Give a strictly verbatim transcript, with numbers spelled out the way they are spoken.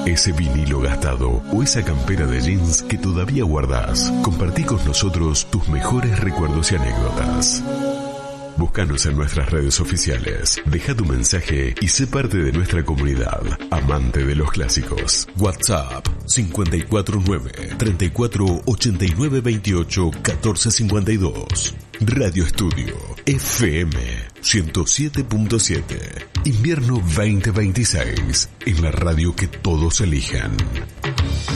ese vinilo gastado o esa campera de jeans que todavía guardás. Compartí con nosotros tus mejores recuerdos y anécdotas. Búscanos en nuestras redes oficiales, deja tu mensaje y sé parte de nuestra comunidad, amante de los clásicos. WhatsApp cinco cuatro nueve, treinta y cuatro, ochenta y nueve, veintiocho, catorce cincuenta y dos. Radio Estudio F M ciento siete punto siete. Invierno veinte veintiséis, en la radio que todos eligen.